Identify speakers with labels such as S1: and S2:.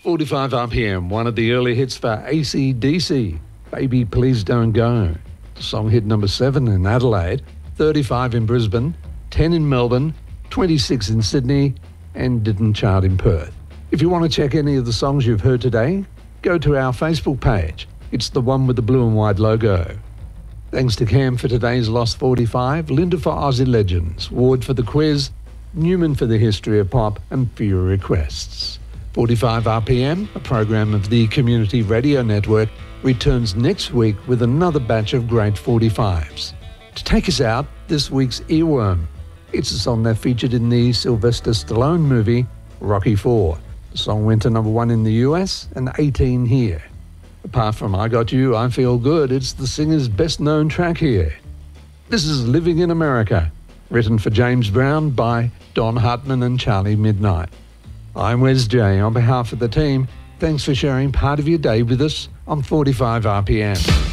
S1: 45 RPM, one of the early hits for AC/DC, Baby Please Don't Go. The song hit number 7 in Adelaide, 35 in Brisbane, 10 in Melbourne, 26 in Sydney, and didn't chart in Perth. If you want to check any of the songs you've heard today, go to our Facebook page. It's the one with the blue and white logo. Thanks to Cam for today's Lost 45, Linda for Aussie Legends, Ward for the quiz, Newman for the history of pop, and for your requests. 45 RPM, a program of the Community Radio Network, returns next week with another batch of great 45s. To take us out, this week's Earworm. It's a song that featured in the Sylvester Stallone movie Rocky IV. The song went to number 1 in the US and 18 here. Apart from I Got You, I Feel Good, it's the singer's best-known track here. This is Living in America, written for James Brown by Don Hartman and Charlie Midnight. I'm Wes J. On behalf of the team, thanks for sharing part of your day with us on 45 RPM.